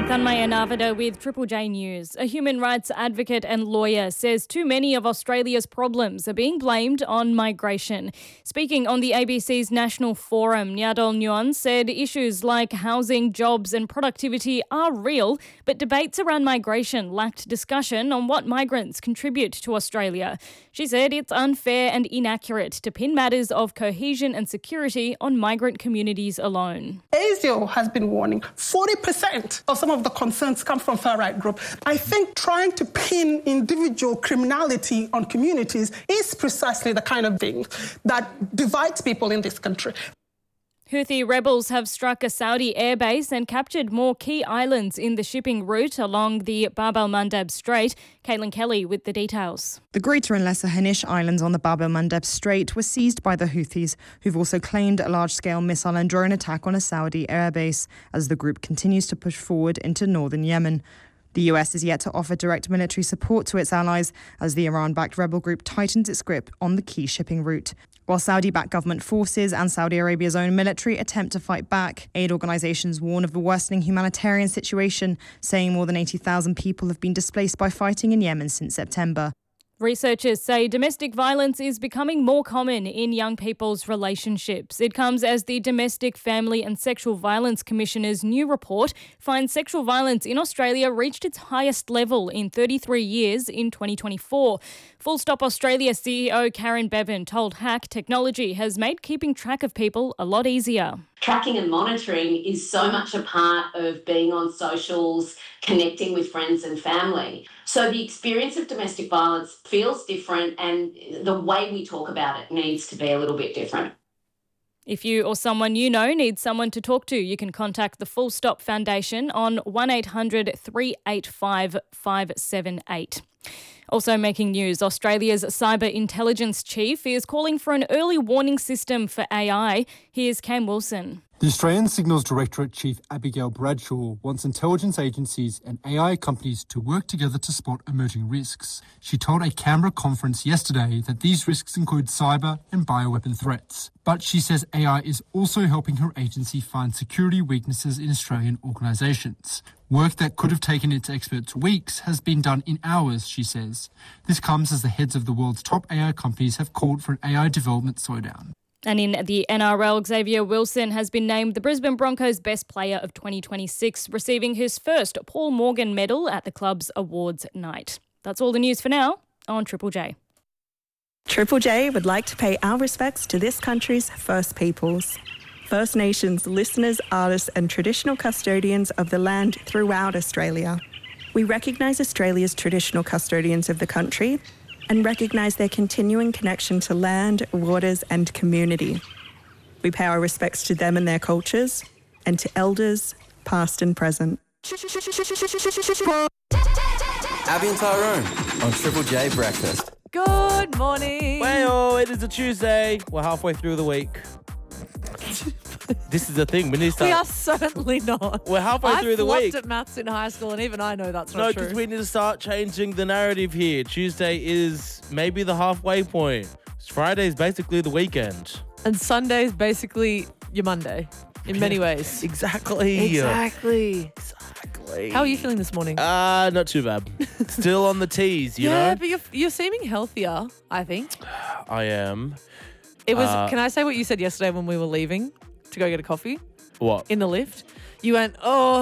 Tanmaya Navada with Triple J News. A human rights advocate and lawyer says too many of Australia's problems are being blamed on migration. Speaking on the ABC's National Forum, Nyadol Nyuan said issues like housing, jobs and productivity are real, but debates around migration lacked discussion on what migrants contribute to Australia. She said it's unfair and inaccurate to pin matters of cohesion and security on migrant communities alone. ASIO has been warning 40% of some of the concerns come from far-right groups. I think trying to pin individual criminality on communities is precisely the kind of thing that divides people in this country. Houthi rebels have struck a Saudi airbase and captured more key islands in the shipping route along the Bab el-Mandeb Strait. Caitlin Kelly with the details. The Greater and Lesser Hanish Islands on the Bab el-Mandeb Strait were seized by the Houthis, who've also claimed a large-scale missile and drone attack on a Saudi airbase as the group continues to push forward into northern Yemen. The US is yet to offer direct military support to its allies as the Iran-backed rebel group tightens its grip on the key shipping route. While Saudi-backed government forces and Saudi Arabia's own military attempt to fight back, aid organisations warn of a worsening humanitarian situation, saying more than 80,000 people have been displaced by fighting in Yemen since September. Researchers say domestic violence is becoming more common in young people's relationships. It comes as the Domestic, Family and Sexual Violence Commissioner's new report finds sexual violence in Australia reached its highest level in 33 years in 2024. Full Stop Australia CEO Karen Bevan told Hack technology has made keeping track of people a lot easier. Tracking and monitoring is so much a part of being on socials, connecting with friends and family. So the experience of domestic violence feels different and the way we talk about it needs to be a little bit different. If you or someone you know needs someone to talk to, you can contact the Full Stop Foundation on 1800 385 578. Also making news, Australia's cyber intelligence chief is calling for an early warning system for AI. Here's Cam Wilson. The Australian Signals Directorate Chief Abigail Bradshaw wants intelligence agencies and AI companies to work together to spot emerging risks. She told a Canberra conference yesterday that these risks include cyber and bioweapon threats. But she says AI is also helping her agency find security weaknesses in Australian organisations. Work that could have taken its experts weeks has been done in hours, she says. This comes as the heads of the world's top AI companies have called for an AI development slowdown. And in the NRL, Xavier Wilson has been named the Brisbane Broncos Best Player of 2026, receiving his first Paul Morgan medal at the club's awards night. That's all the news for now on Triple J. Triple J would like to pay our respects to this country's First Peoples. First Nations listeners, artists and traditional custodians of the land throughout Australia. We recognise Australia's traditional custodians of the country and recognise their continuing connection to land, waters and community. We pay our respects to them and their cultures and to elders, past and present. Abby and Tyrone on Triple J Breakfast. Good morning. Well, it is a Tuesday. We're halfway through the week. This is the thing. We need to start. We are certainly not. We're halfway through the week. I flopped at maths in high school, and even I know that's not true. No, because we need to start changing the narrative here. Tuesday is maybe the halfway point. Friday is basically the weekend. And Sunday is basically your Monday, in many ways. Exactly. How are you feeling this morning? Not too bad. Still on the teas, you know? Yeah, but you're seeming healthier, I think. I am. It was. Can I say what you said yesterday when we were leaving to go get a coffee? What? In the lift? You went, oh,